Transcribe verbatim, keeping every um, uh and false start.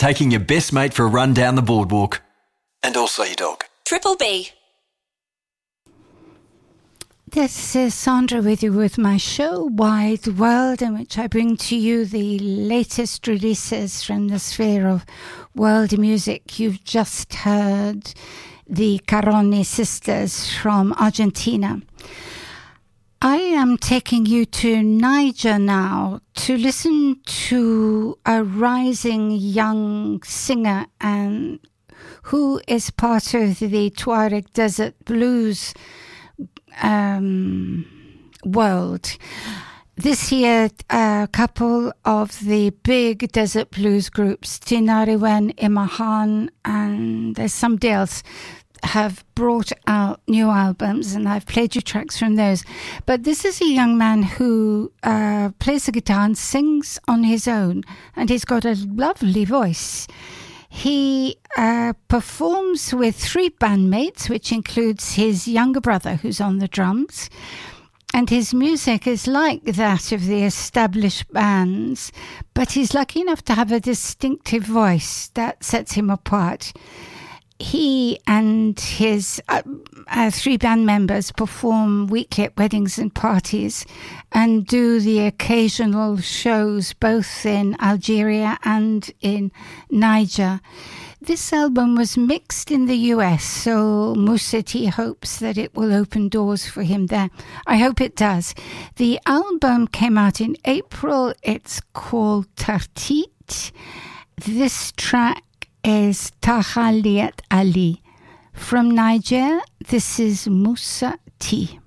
taking your best mate for a run down the boardwalk. And also your dog. Triple B. This is Sandra with you with my show, Wide World, in which I bring to you the latest releases from the sphere of world music. You've just heard the Caroni sisters from Argentina. I am taking you to Niger now to listen to a rising young singer and who is part of the Tuareg Desert Blues um, world. This year, a couple of the big desert blues groups, Tinariwen, Imahan, and there's somebody else, have brought out new albums, and I've played you tracks from those. But this is a young man who uh, plays the guitar and sings on his own, and he's got a lovely voice. He uh, performs with three bandmates, which includes his younger brother, who's on the drums. And his music is like that of the established bands, but he's lucky enough to have a distinctive voice that sets him apart. He and his uh, uh, three band members perform weekly at weddings and parties and do the occasional shows both in Algeria and in Niger. This album was mixed in the U S, so Musiti hopes that it will open doors for him there. I hope it does. The album came out in April. It's called Tartit. This track is Tahaliat Ali. From Niger, this is Musa T.